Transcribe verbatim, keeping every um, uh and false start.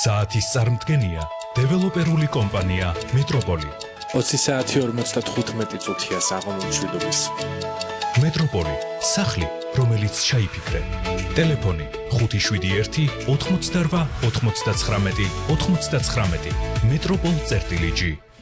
საათის წარმდგენია დეველოპერული კომპანია მეტროპოლი. ოცი საათი ორმოცდათხუთმეტი წუთია საღამო მშვიდობის. მეტროპოლი, სახლი, რომელიც ჩაიფიქრე. ტელეფონი ხუთი შვიდი ერთი ოთხმოცდარვა ოთხმოცდაცხრამეტი ოთხმოცდაცხრამეტი. მეტროპოლ წერტილი ჯი.